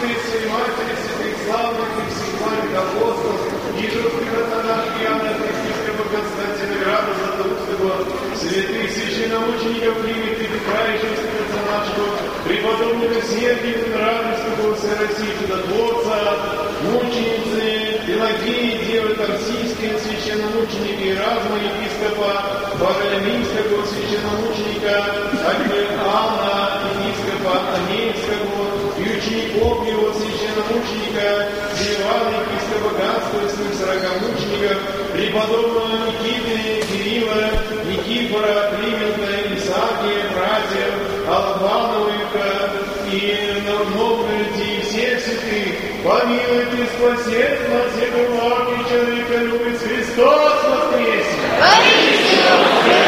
святых своей матери, святых славных и всех славных апостолов, и жутких отцов Иоанна Христического Константина Града Златоустого, святых священномучеников примет и крающихся отца нашего, преподобного Сергия Радовского всей России чудотворца, мученицы Пелагеи, Девы Тарсийской, священномученика Иразма, епископа Вароломийского, священномученика Альбиана, епископа Анейского, и учеников его, священномученика Ивана, епископа Ганского, 40 мучеников, преподобного Никиты, Кирилла, Никифора, Климента, Исаакия, братьев, Алабановика и много людей, всех святых, помилуйте, спасет нас, и благий человека любит, Христос воскресе!